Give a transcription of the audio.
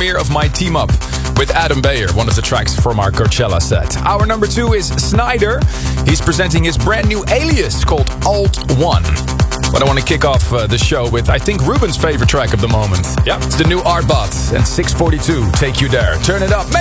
premiere of my team up with Adam Beyer, one of the tracks from our Coachella set. Our number 2 is Snyder. He's presenting his brand new alias called Alt 1. But I want to kick off the show with, I think, Ruben's favorite track of the moment. Yeah, it's the new Artbot and 642, Take You There. Turn it up, make